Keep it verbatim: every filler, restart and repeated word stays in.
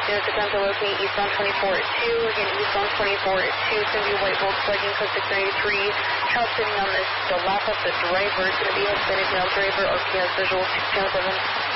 Units attempt to locate eastbound twenty-four at two. Again, eastbound twenty-four at two. It's going to be a white Volkswagen code six ninety-three. Child sitting on this, the lap of the driver. It's going to be a Hispanic male driver. R P S visual six oh seven.